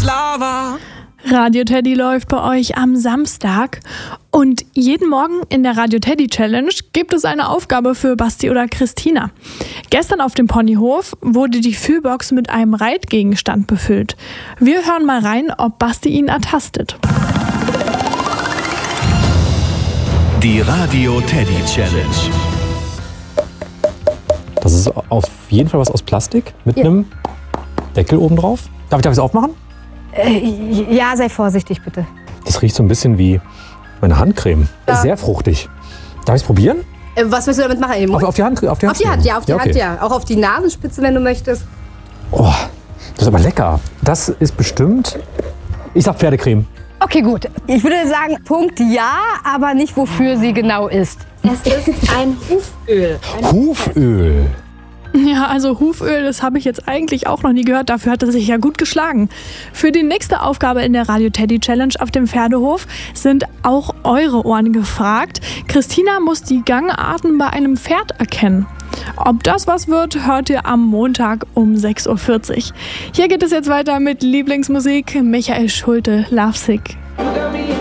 Lava. Radio Teddy läuft bei euch am Samstag und jeden Morgen in der Radio Teddy Challenge gibt es eine Aufgabe für Basti oder Christina. Gestern auf dem Ponyhof wurde die Fühlbox mit einem Reitgegenstand befüllt. Wir hören mal rein, ob Basti ihn ertastet. Die Radio Teddy Challenge. Das ist auf jeden Fall was aus Plastik mit einem Deckel oben drauf. Darf ich es aufmachen? Ja, sei vorsichtig bitte. Das riecht so ein bisschen wie meine Handcreme. Ja. Sehr fruchtig. Darf ich es probieren? Was willst du damit machen? Auf die Hand? Auf die Hand, ja, auf die Hand, ja. Auch auf die Nasenspitze, wenn du möchtest. Oh, das ist aber lecker. Das ist bestimmt, ich sag Pferdecreme. Okay, gut. Ich würde sagen, Punkt ja, aber nicht, wofür sie genau ist. Es ist ein Huföl. Huföl. Ja, also Huföl, das habe ich jetzt eigentlich auch noch nie gehört. Dafür hat er sich ja gut geschlagen. Für die nächste Aufgabe in der Radio Teddy Challenge auf dem Pferdehof sind auch eure Ohren gefragt. Christina muss die Gangarten bei einem Pferd erkennen. Ob das was wird, hört ihr am Montag um 6.40 Uhr. Hier geht es jetzt weiter mit Lieblingsmusik. Michael Schulte, Lovesick.